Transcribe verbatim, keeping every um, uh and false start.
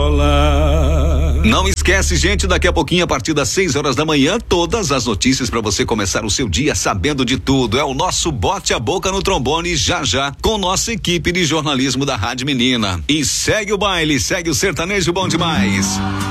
Olá. Não esquece, gente, daqui a pouquinho, a partir das seis horas da manhã, todas as notícias para você começar o seu dia sabendo de tudo. É o nosso Bote a Boca no Trombone, já já, com nossa equipe de jornalismo da Rádio Menina. E segue o baile, segue o sertanejo bom demais.